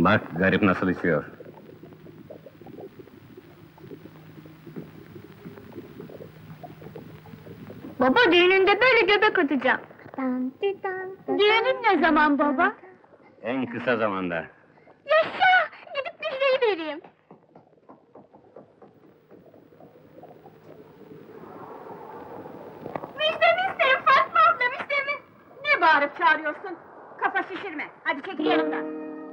Bak, garip nasıl içiyor. Baba düğününde böyle göbek atacağım. Düğünün ne zaman baba? En kısa zamanda. Yaşa! Gidip müjdeyi vereyim. Müjde, Fatma abla müjde mi? Ne bağırıp çağırıyorsun? Kafa şişirme, hadi çekil yanımdan.